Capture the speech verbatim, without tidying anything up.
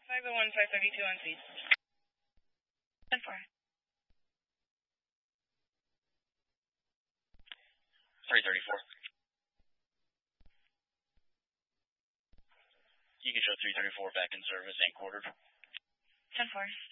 five oh one, five thirty-two on speed. ten four. three thirty-four. You can show three thirty-four back in service and quartered. ten four.